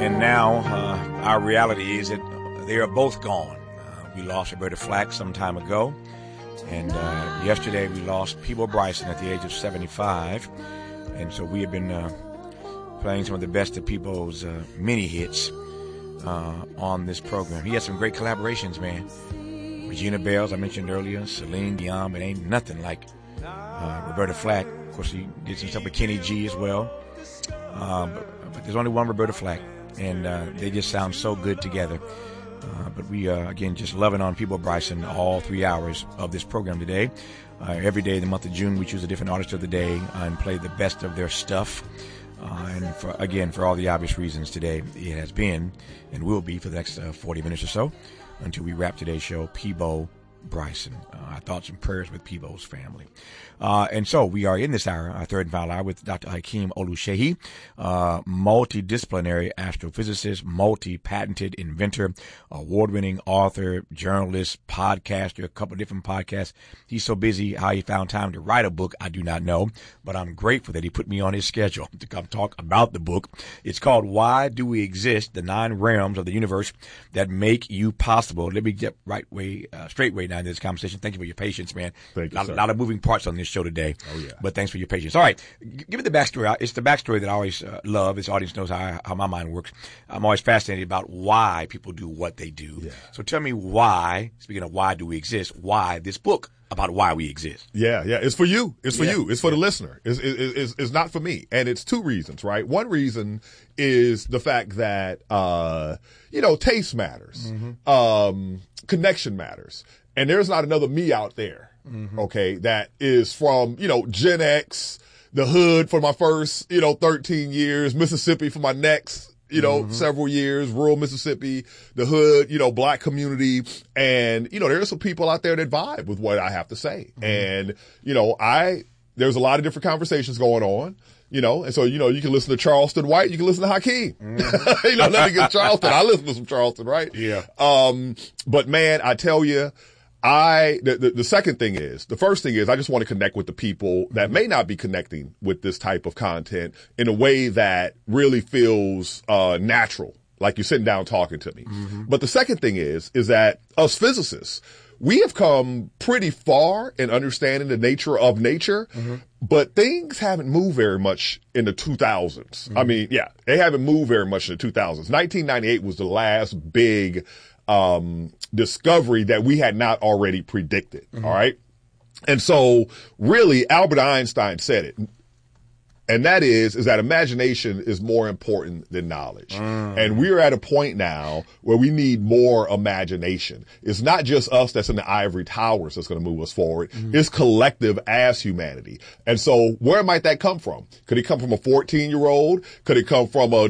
And now our reality is that they are both gone. We lost Roberta Flack some time ago. And yesterday we lost Peabo Bryson at the age of 75. And so we have been playing some of the best of Peabo's mini hits on this program. He had some great collaborations, man. Regina Belle's, I mentioned earlier, Celine Dion, but ain't nothing like Roberta Flack. Of course, he did some stuff with Kenny G as well. But there's only one Roberta Flack, and they just sound so good together. But we, again, just loving on Peabo Bryson all 3 hours of this program today. Every day in the month of June, we choose a different artist of the day and play the best of their stuff. And for all the obvious reasons today, it has been and will be for the next 40 minutes or so until we wrap today's show, Peabo Bryson. Our thoughts and prayers with Peabo's family. And so we are in this hour, our third and final hour, with Dr. Hakeem Oluseyi, multidisciplinary astrophysicist, multi-patented inventor, award-winning author, journalist, podcaster, a couple of different podcasts. He's so busy, how he found time to write a book, I do not know, but I'm grateful that he put me on his schedule to come talk about the book. It's called Why Do We Exist? The 9 Realms of the Universe That Make You Possible. Let me get straight way down to this conversation. Thank you for your patience, man. Thank you, a lot of moving parts on this show today. Oh, yeah. But thanks for your patience. All right. Give me the backstory. It's the backstory that I always love. This audience knows how my mind works. I'm always fascinated about why people do what they do. Yeah. So tell me why, speaking of why do we exist, why this book about why we exist. Yeah. It's for you. It's for you. It's for the listener. It's not for me. And it's 2 reasons, right? One reason is the fact that, taste matters. Mm-hmm. Connection matters. And there's not another me out there, okay, that is from, Gen X, the hood for my first, 13 years, Mississippi for my next, several years, rural Mississippi, the hood, black community. And, there's some people out there that vibe with what I have to say. And, there's a lot of different conversations going on. And so, you can listen to Charleston White, you can listen to Hakeem. Let me get Charleston. I listen to some Charleston, right? Yeah. But man, I tell you, the second thing is, the first thing is I just want to connect with the people that may not be connecting with this type of content in a way that really feels, natural, like you're sitting down talking to me. Mm-hmm. But the second thing is that us physicists, we have come pretty far in understanding the nature of nature, but things haven't moved very much in the 2000s. Mm-hmm. I mean, they haven't moved very much in the 2000s. 1998 was the last big discovery that we had not already predicted. Mm-hmm. All right. And so really Albert Einstein said it. And that is that imagination is more important than knowledge. And we're at a point now where we need more imagination. It's not just us that's in the ivory towers that's going to move us forward. It's collective as humanity. And so where might that come from? Could it come from a 14-year-old? Could it come from a